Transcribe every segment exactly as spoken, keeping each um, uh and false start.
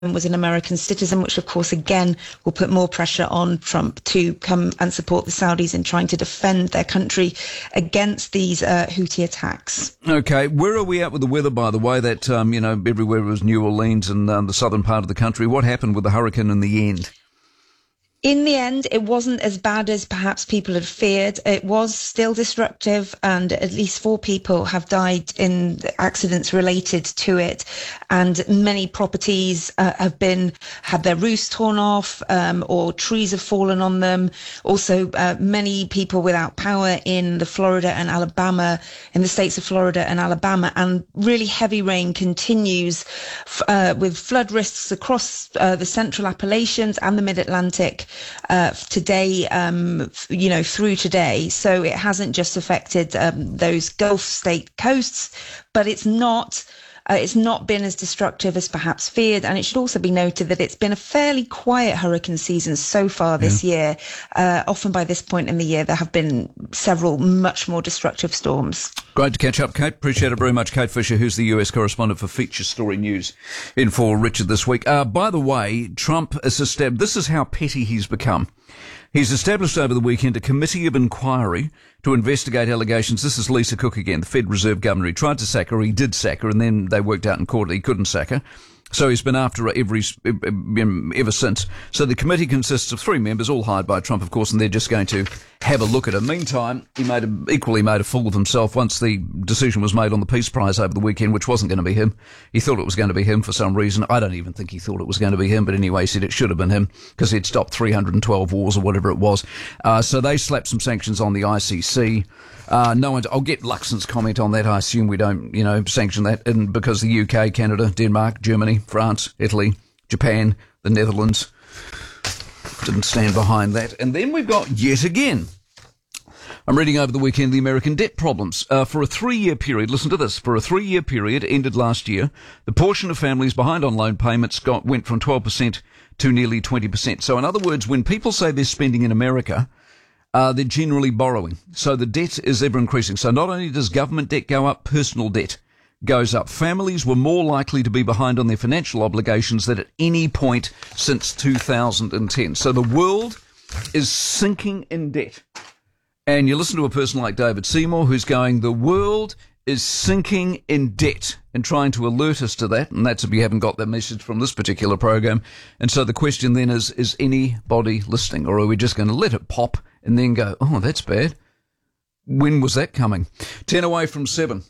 was an American citizen, which of course again will put more pressure on Trump to come and support the Saudis in trying to defend their country against these uh, Houthi attacks. Okay, where are we at with the weather, by the way? That, um, you know, everywhere was New Orleans and um, the southern part of the country. What happened with the hurricane in the end? In the end, it wasn't as bad as perhaps people had feared. It was still destructive, and at least four people have died in accidents related to it. And many properties uh, have been had their roofs torn off, um, or trees have fallen on them. Also, uh, many people without power in the Florida and Alabama, in the states of Florida and Alabama. And really heavy rain continues uh, with flood risks across uh, the central Appalachians and the Mid-Atlantic. Uh, today, um, you know, through today. So it hasn't just affected um, those Gulf state coasts, but it's not. Uh, it's not been as destructive as perhaps feared, and it should also be noted that it's been a fairly quiet hurricane season so far this yeah. year. Uh, often by this point in the year, there have been several much more destructive storms. Great to catch up, Kate. Appreciate it very much. Kate Fisher, who's the U S correspondent for Feature Story News, in for Richard this week. Uh, by the way, Trump has established, this is how petty he's become. He's established over the weekend a committee of inquiry to investigate allegations. This is Lisa Cook again, the Fed Reserve Governor. He tried to sack her, he did sack her, and then they worked out in court that he couldn't sack her. So he's been after her every, ever since. So the committee consists of three members, all hired by Trump, of course, and they're just going to have a look at it. Meantime, he made a, equally made a fool of himself once the decision was made on the Peace Prize over the weekend, which wasn't going to be him. He thought it was going to be him for some reason. I don't even think he thought it was going to be him, but anyway, he said it should have been him because he'd stopped three hundred twelve wars or whatever it was. Uh, so they slapped some sanctions on the I C C. Uh, no one, I'll get Luxon's comment on that. I assume we don't, you know, sanction that and because the U K, Canada, Denmark, Germany, France, Italy, Japan, the Netherlands didn't stand behind that. And then we've got yet again, I'm reading over the weekend, the American debt problems. Uh, for a three-year period, listen to this, for a three-year period ended last year, the portion of families behind on loan payments got went from twelve percent to nearly twenty percent. So in other words, when people say they're spending in America, Uh, they're generally borrowing. So the debt is ever increasing. So not only does government debt go up, personal debt goes up. Families were more likely to be behind on their financial obligations than at any point since two thousand ten. So the world is sinking in debt. And you listen to a person like David Seymour who's going, the world is sinking in debt, and trying to alert us to that. And that's if you haven't got that message from this particular program. And so the question then is, is anybody listening? Or are we just going to let it pop and then go, oh, that's bad? When was that coming? Ten away from seven.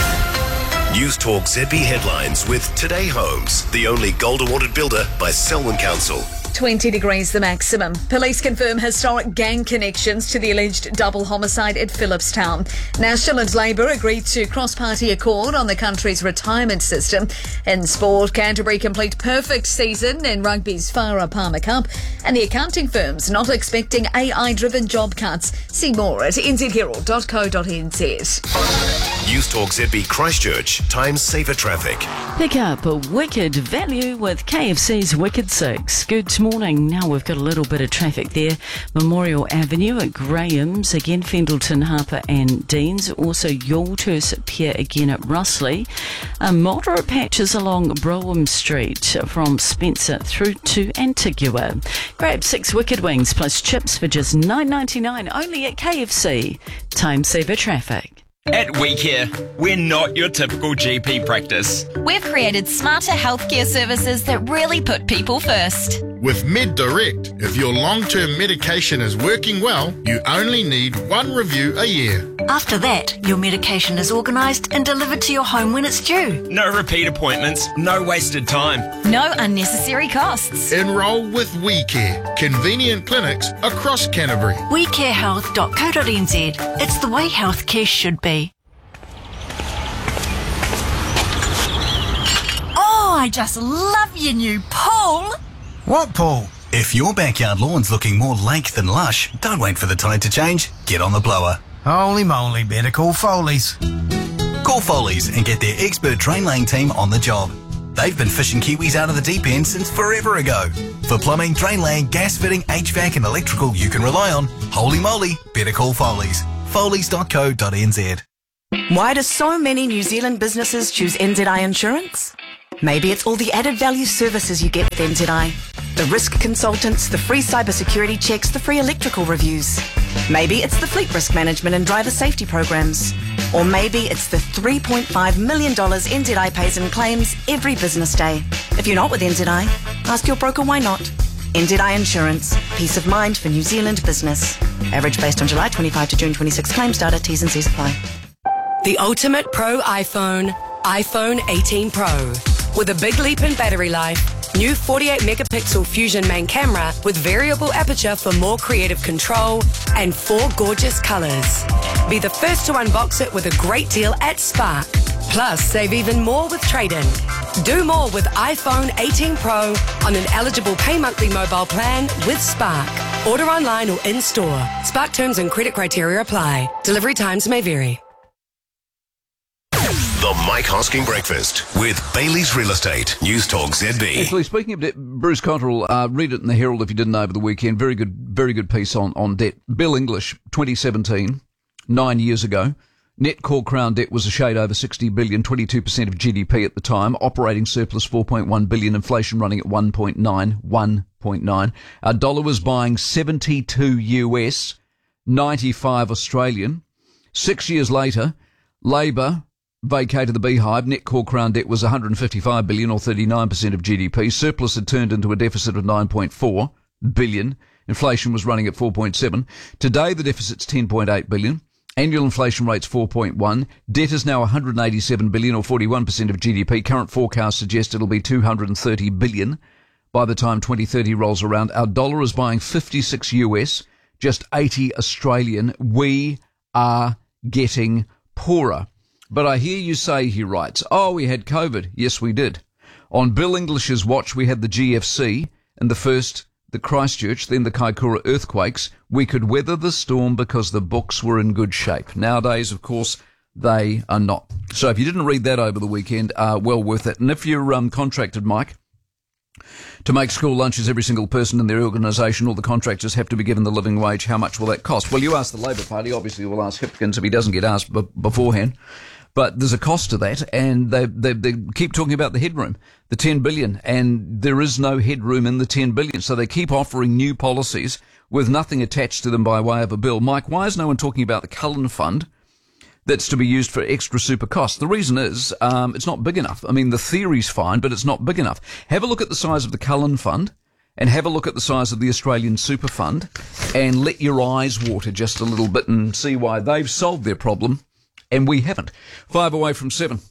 News Talk Z B headlines with Today Homes, the only gold awarded builder by Selwyn Council. twenty degrees the maximum. Police confirm historic gang connections to the alleged double homicide at Phillipstown. National and Labour agreed to cross-party accord on the country's retirement system. In sport, Canterbury complete perfect season in rugby's Farah Palmer Cup. And the accounting firm's not expecting A I-driven job cuts. See more at n z herald dot co dot n z. News Talk Z B Christchurch, times saver traffic. Pick up a wicked value with K F C's Wicked Six. Good morning. Now we've got a little bit of traffic there. Memorial Avenue at Graham's, again Fendleton, Harper and Deans. Also Youlthurst Pier again at Russley. Uh, moderate patches along Brougham Street from Spencer through to Antigua. Grab six Wicked Wings plus chips for just nine ninety-nine only at K F C. Time saver traffic. At WeCare, we're not your typical G P practice. We've created smarter healthcare services that really put people first. With MedDirect, if your long-term medication is working well, you only need one review a year. After that, your medication is organised and delivered to your home when it's due. No repeat appointments, no wasted time. No unnecessary costs. Enrol with WeCare, convenient clinics across Canterbury. we care health dot co dot n z. It's the way healthcare should be. Oh, I just love your new pool. What pool? If your backyard lawn's looking more lake than lush, don't wait for the tide to change. Get on the blower. Holy moly, better call Foley's. Call Foley's and get their expert drain laying team on the job. They've been fishing Kiwis out of the deep end since forever ago. For plumbing, drain laying, gas fitting, H V A C and electrical you can rely on, holy moly, better call Foley's. Foley's dot co dot n z. Why do so many New Zealand businesses choose N Z I Insurance? Maybe it's all the added value services you get with N Z I. The risk consultants, the free cybersecurity checks, the free electrical reviews. Maybe it's the fleet risk management and driver safety programs. Or maybe it's the three point five million dollars N Z I pays in claims every business day. If you're not with N Z I, ask your broker why not. N Z I Insurance. Peace of mind for New Zealand business. Average based on July twenty-fifth to June twenty-sixth claims data. T's and C's apply. The ultimate pro iPhone, iPhone eighteen Pro. With a big leap in battery life, new forty-eight megapixel Fusion main camera with variable aperture for more creative control, and four gorgeous colours. Be the first to unbox it with a great deal at Spark. Plus, save even more with trade-in. Do more with iPhone eighteen Pro on an eligible pay monthly mobile plan with Spark. Order online or in-store. Spark terms and credit criteria apply. Delivery times may vary. The Mike Hosking Breakfast with Bailey's Real Estate. News Talk Z B. Actually, speaking of debt, Bruce Cotterill, uh, read it in the Herald if you didn't over the weekend. Very good, very good piece on, on debt. Bill English, twenty seventeen, nine years ago. Net core Crown debt was a shade over sixty billion, twenty-two percent of G D P at the time. Operating surplus four point one billion, inflation running at one point nine, one point nine. Our dollar was buying seventy-two U S, ninety-five Australian. Six years later, Labor vacated the beehive. Net core Crown debt was one hundred fifty-five billion or thirty-nine percent of G D P. Surplus had turned into a deficit of nine point four billion. Inflation was running at four point seven. Today the deficit's ten point eight billion. Annual inflation rate's four point one. Debt is now one hundred eighty-seven billion or forty-one percent of G D P. Current forecasts suggest it'll be two hundred thirty billion by the time twenty thirty rolls around. Our dollar is buying fifty-six U S, just eighty Australian. We are getting poorer. But I hear you say, he writes, oh, we had COVID. Yes, we did. On Bill English's watch, we had the G F C and the first, the Christchurch, then the Kaikoura earthquakes. We could weather the storm because the books were in good shape. Nowadays, of course, they are not. So if you didn't read that over the weekend, uh, well worth it. And if you're um, contracted, Mike, to make school lunches, every single person in their organisation, all the contractors have to be given the living wage. How much will that cost? Well, you ask the Labor Party. Obviously, we'll ask Hipkins if he doesn't get asked b- beforehand. But there's a cost to that, and they, they they keep talking about the headroom, the ten billion, and there is no headroom in the ten billion. So they keep offering new policies with nothing attached to them by way of a bill. Mike, why is no one talking about the Cullen Fund that's to be used for extra super costs? The reason is um, it's not big enough. I mean, the theory's fine, but it's not big enough. Have a look at the size of the Cullen Fund and have a look at the size of the Australian Super Fund and let your eyes water just a little bit and see why they've solved their problem and we haven't. Five away from seven.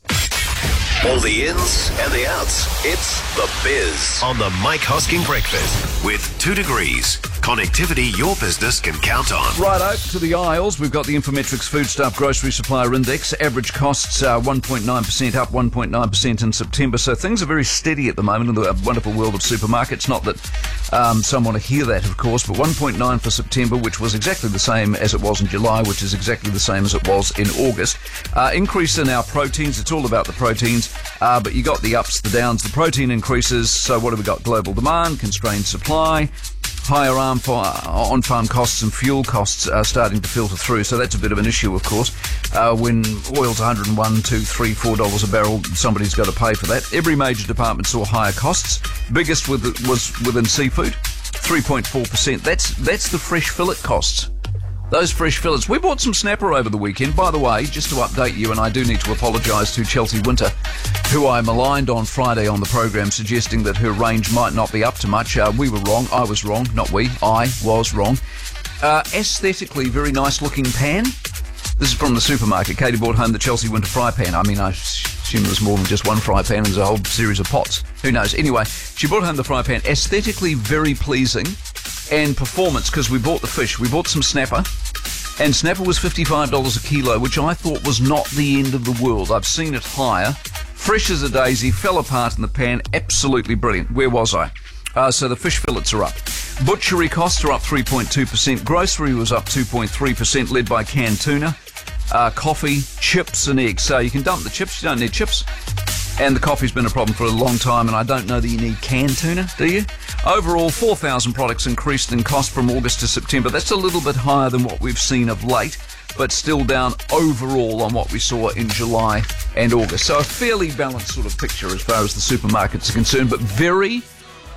All the ins and the outs. It's The Biz on the Mike Hosking Breakfast with two degrees. Connectivity your business can count on. Right out to the aisles. We've got the Infometrics Foodstuff Grocery Supplier Index. Average costs are one point nine percent up, one point nine percent in September. So things are very steady at the moment in the wonderful world of supermarkets. Not that um, some want to hear that, of course, but one point nine for September, which was exactly the same as it was in July, which is exactly the same as it was in August. Uh, increase in our proteins. It's all about the proteins. Uh, but you got the ups, the downs, the protein increases. So what have we got? Global demand, constrained supply, higher on-farm costs and fuel costs are starting to filter through. So that's a bit of an issue, of course. Uh, when oil's one hundred one, two, three, four dollars a barrel, somebody's got to pay for that. Every major department saw higher costs. Biggest with, was within seafood, three point four percent. That's that's the fresh fillet costs. Those fresh fillets. We bought some snapper over the weekend. By the way, just to update you, and I do need to apologise to Chelsea Winter, who I maligned on Friday on the program, suggesting that her range might not be up to much. Uh, we were wrong. I was wrong. Not we. I was wrong. Uh, aesthetically, very nice looking pan. This is from the supermarket. Katie brought home the Chelsea Winter fry pan. I mean, I assume there's more than just one fry pan. There's a whole series of pots. Who knows? Anyway, she brought home the fry pan. Aesthetically very pleasing. And performance, because we bought the fish. We bought some snapper, and snapper was fifty-five dollars a kilo, which I thought was not the end of the world. I've seen it higher. Fresh as a daisy, fell apart in the pan, absolutely brilliant. Where was I? Uh, so the fish fillets are up. Butchery costs are up three point two percent. Grocery was up two point three percent, led by canned tuna, uh, coffee, chips and eggs. So you can dump the chips, you don't need chips. And the coffee's been a problem for a long time, and I don't know that you need canned tuna, do you? Overall, four thousand products increased in cost from August to September. That's a little bit higher than what we've seen of late. but still down overall on what we saw in July and August. So a fairly balanced sort of picture as far as the supermarkets are concerned, but very